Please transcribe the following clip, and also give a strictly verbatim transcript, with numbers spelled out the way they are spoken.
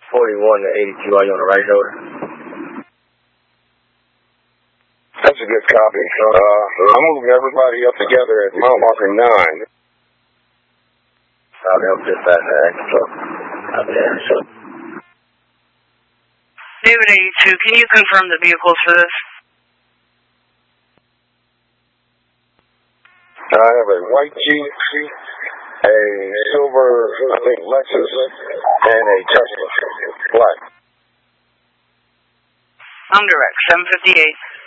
forty-one to eighty-two, are you on the right shoulder? That's a good copy. Uh, I'm moving everybody up together at mile marker nine. I'll help this back there. So, up there, so. David eighty-two, can you confirm the vehicles for this? I have a white Jeep, a silver, I think, Lexus, and a Tesla, black. I'm direct, seven fifty-eight.